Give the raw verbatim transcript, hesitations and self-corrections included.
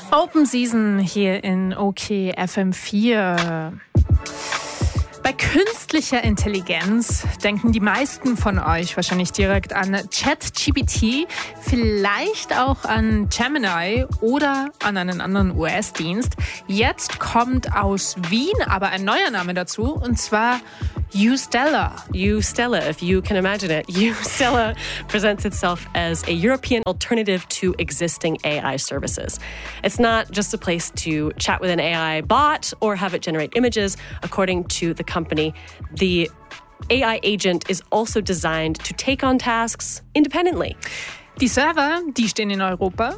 Open Season hier in O K F M vier. Bei künstlicher Intelligenz denken die meisten von euch wahrscheinlich direkt an ChatGPT, vielleicht auch an Gemini oder an einen anderen U S-Dienst. Jetzt kommt aus Wien aber ein neuer Name dazu, und zwar Ustella. Ustella, if you can imagine it. Ustella presents itself as a European alternative to existing A I services. It's not just a place to chat with an A I bot or have it generate images. According to the company, the A I agent is also designed to take on tasks independently. Die Server, die stehen in Europa.